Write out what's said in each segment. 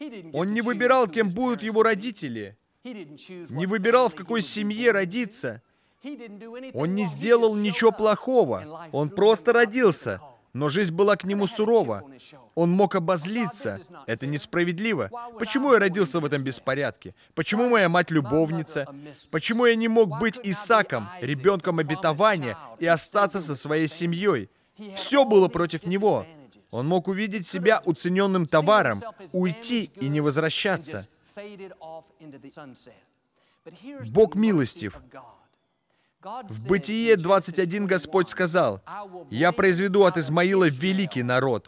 Он не выбирал, кем будут его родители, не выбирал, в какой семье родиться. Он не сделал ничего плохого. Он просто родился. Но жизнь была к нему сурова. Он мог обозлиться. Это несправедливо. Почему я родился в этом беспорядке? Почему моя мать любовница? Почему я не мог быть Исааком, ребенком обетования, и остаться со своей семьей? Все было против него. Он мог увидеть себя уцененным товаром, уйти и не возвращаться. Бог милостив. В Бытие 21 Господь сказал: «Я произведу от Измаила великий народ».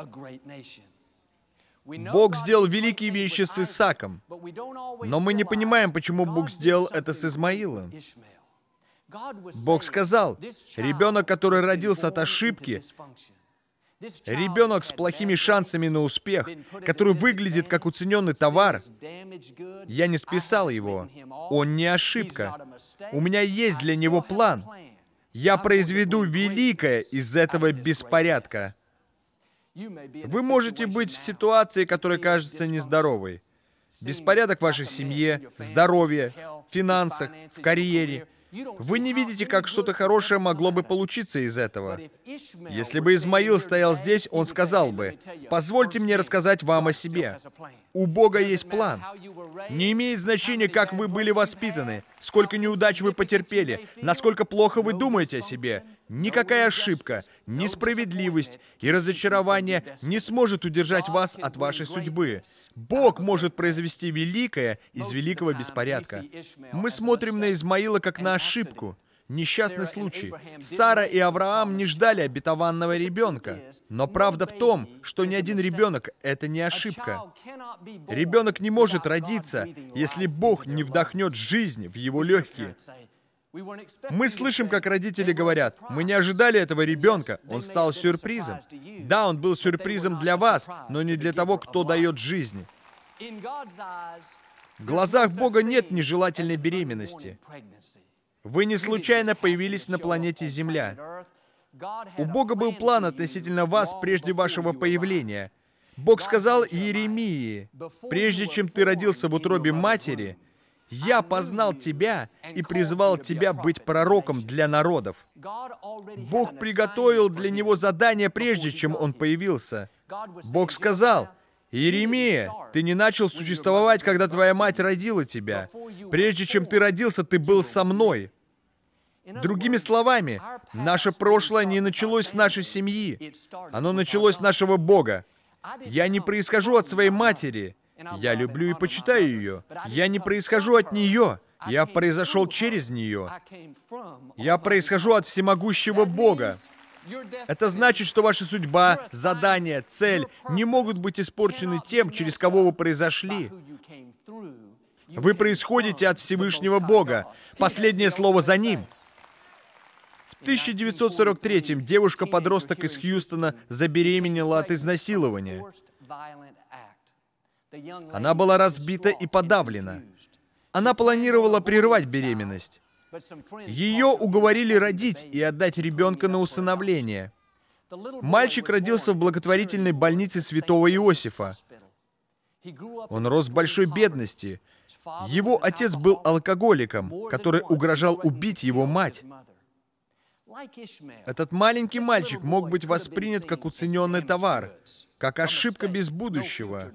Бог сделал великие вещи с Исааком, но мы не понимаем, почему Бог сделал это с Измаилом. Бог сказал: ребенок, который родился от ошибки, ребенок с плохими шансами на успех, который выглядит как уцененный товар, я не списал его. Он не ошибка. У меня есть для него план. Я произведу великое из этого беспорядка. Вы можете быть в ситуации, которая кажется нездоровой. Беспорядок в вашей семье, здоровье, финансах, в карьере. Вы не видите, как что-то хорошее могло бы получиться из этого. Если бы Измаил стоял здесь, он сказал бы: «Позвольте мне рассказать вам о себе. У Бога есть план. Не имеет значения, как вы были воспитаны, сколько неудач вы потерпели, насколько плохо вы думаете о себе. Никакая ошибка, несправедливость и разочарование не сможет удержать вас от вашей судьбы. Бог может произвести великое из великого беспорядка». Мы смотрим на Измаила как на ошибку, несчастный случай. Сара и Авраам не ждали обетованного ребенка. Но правда в том, что ни один ребенок — это не ошибка. Ребенок не может родиться, если Бог не вдохнет жизнь в его легкие. Мы слышим, как родители говорят: «Мы не ожидали этого ребенка, он стал сюрпризом». Да, он был сюрпризом для вас, но не для того, кто дает жизнь. В глазах Бога нет нежелательной беременности. Вы не случайно появились на планете Земля. У Бога был план относительно вас прежде вашего появления. Бог сказал Иеремии: «Прежде чем ты родился в утробе матери, я познал тебя и призвал тебя быть пророком для народов». Бог приготовил для него задание, прежде чем он появился. Бог сказал: «Иеремия, ты не начал существовать, когда твоя мать родила тебя. Прежде чем ты родился, ты был со мной». Другими словами, наше прошлое не началось с нашей семьи. Оно началось с нашего Бога. Я не происхожу от своей матери. Я люблю и почитаю ее. Я не происхожу от нее. Я произошел через нее. Я происхожу от всемогущего Бога. Это значит, что ваша судьба, задание, цель не могут быть испорчены тем, через кого вы произошли. Вы происходите от Всевышнего Бога. Последнее слово за ним. В 1943-м девушка-подросток из Хьюстона забеременела от изнасилования. Она была разбита и подавлена. Она планировала прервать беременность. Ее уговорили родить и отдать ребенка на усыновление. Мальчик родился в благотворительной больнице святого Иосифа. Он рос в большой бедности. Его отец был алкоголиком, который угрожал убить его мать. Этот маленький мальчик мог быть воспринят как уцененный товар, как ошибка без будущего.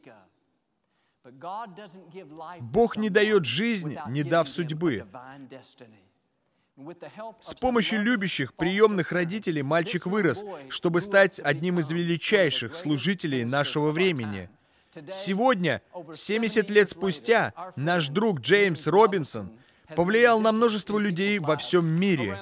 Бог не дает жизнь, не дав судьбы. С помощью любящих, приемных родителей мальчик вырос, чтобы стать одним из величайших служителей нашего времени. Сегодня, 70 лет спустя, наш друг Джеймс Робинсон повлиял на множество людей во всем мире.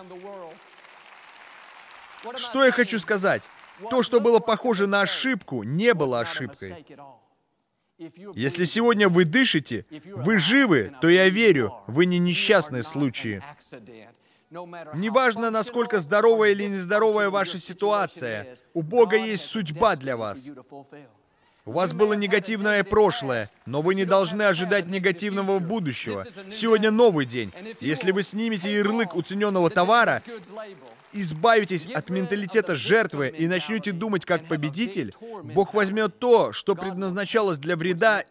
Что я хочу сказать? То, что было похоже на ошибку, не было ошибкой. Если сегодня вы дышите, вы живы, то я верю, вы не несчастные случаи. Неважно, насколько здоровая или нездоровая ваша ситуация, у Бога есть судьба для вас. У вас было негативное прошлое, но вы не должны ожидать негативного будущего. Сегодня новый день. Если вы снимете ярлык уцененного товара, избавитесь от менталитета жертвы и начнете думать как победитель, Бог возьмет то, что предназначалось для вреда,